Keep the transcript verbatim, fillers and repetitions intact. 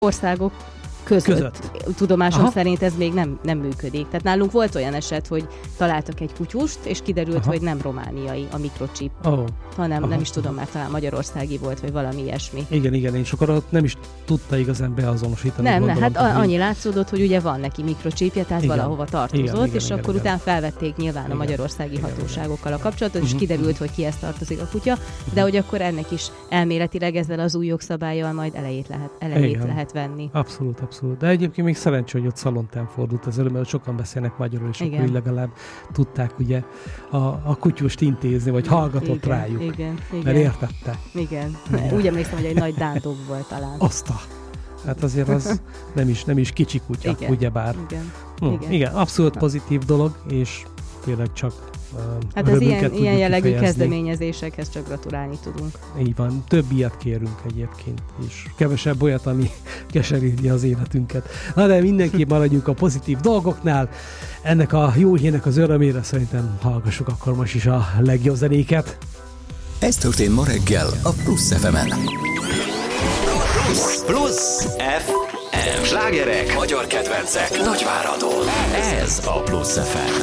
országok között. között. Tudomásom Aha. szerint ez még nem, nem működik. Tehát nálunk volt olyan eset, hogy találtak egy kutyust, és kiderült, Aha. hogy nem romániai a mikrochip, Oh. hanem Aha. nem is tudom, már talán magyarországi volt, vagy valami ilyesmi. Igen, igen, és akkor ott nem is tudta igazán beazonosítani. Nem, nem, gondolom, hát a- hogy- annyi látszódott, hogy ugye van neki mikrochipje, tehát Igen. valahova tartozott, Igen, igen, és igen, akkor igen. utána felvették nyilván Igen. a magyarországi Igen, hatóságokkal a kapcsolatot, és Mhm. kiderült, hogy kihez tartozik a kutya, de hogy akkor ennek is elméletileg ezzel az új jogszabállyal majd elejét lehet, elejét Igen. lehet venni. Abszolút, abszolút. De egyébként még szerencsé, hogy ott szalontán fordult ez elő, mert sokan beszélnek magyarul, és Igen. akkor így legalább tudták ugye a, a kutyust intézni, vagy hallgatott igen, rájuk. Igen, Mert igen, értette. igen. Igen. Úgy emlékszem, hogy egy nagy dándog volt talán. Azt a... Hát azért az nem is, nem is kicsi kutya, Igen. ugyebár. Igen. Hm, igen. igen, abszolút pozitív dolog, és tényleg csak uh, Hát az ilyen, tudjuk ilyen jellegű kifejezni. kezdeményezésekhez csak gratulálni tudunk. Így van, több ilyet kérünk egyébként, és kevesebb olyat, ami keseríti az életünket. Na de mindenképp maradjunk a pozitív dolgoknál. Ennek a jó hírnek az örömére szerintem hallgassuk akkor most is a legjobb zenéket. Ez történt ma reggel a Plusz ef emen. Plusz, Plusz ef em. Slágerek, magyar kedvencek, Nagyváradon. Ez a Plusz ef em.